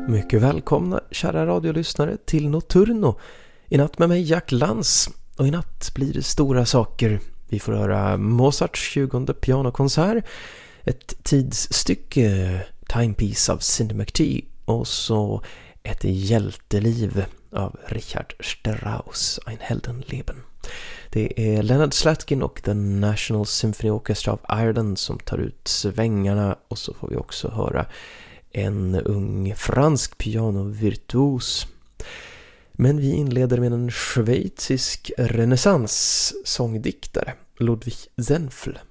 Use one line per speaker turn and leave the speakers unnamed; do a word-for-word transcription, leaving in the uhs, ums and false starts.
Mycket välkomna, kära radiolyssnare, till Notturno. I natt med mig Jack Lantz. Och i natt blir det stora saker. Vi får höra Mozarts tjugonde pianokonsert, ett tidsstycke, Timepiece av Cindy McTee, och så ett hjälteliv av Richard Strauss, Ein Heldenleben. Det är Leonard Slatkin och The National Symphony Orchestra of Ireland som tar ut svängarna, och så får vi också höra en ung fransk pianovirtuos. Men vi inleder med en schweizisk renässans sångdiktare, Ludwig Senfl.